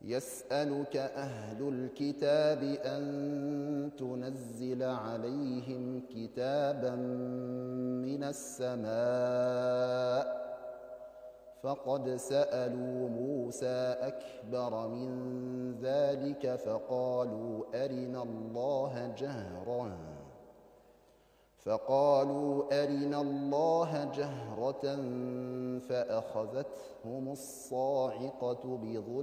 يسألك أهل الكتاب أن تنزل عليهم كتابا من السماء فقد سألوا موسى أكبر من ذلك فقالوا أرنا الله جهرة فأخذتهم الصاعقة بظلمهم